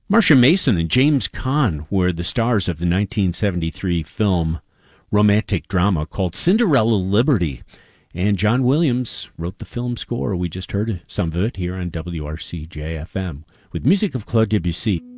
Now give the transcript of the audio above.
Marcia Mason and James Caan were the stars of the 1973 film romantic drama called Cinderella Liberty. And John Williams wrote the film score. We just heard some of it here on WRCJ-FM with music of Claude Debussy.